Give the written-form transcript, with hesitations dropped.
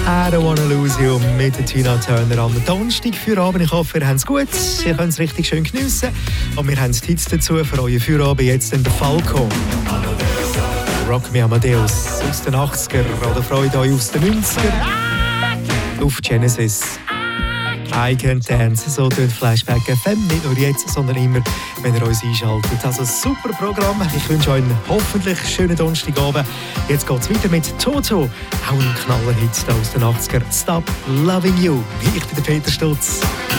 I Don't Wanna Lose You mit Tina Turner am Donnerstag für Abend. Ich hoffe, ihr habt es gut, ihr könnt es richtig schön geniessen. Und wir haben Tipps dazu für euren Feierabend jetzt in der Falco. Rock Me Amadeus aus den 80er oder freut euch aus den 90er auf Genesis. I Can Dance, so tut Flashback FM, nicht nur jetzt, sondern immer, wenn ihr uns einschaltet. Also super Programm, ich wünsche euch einen hoffentlich schönen Donnerstagabend. Jetzt geht es weiter mit Toto, auch ein Knallerhit aus den 80er, Stop Loving You. Ich bin der Peter Stutz.